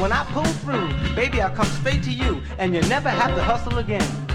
when I pull through, baby, I'll come straight to you, and you never have to hustle again.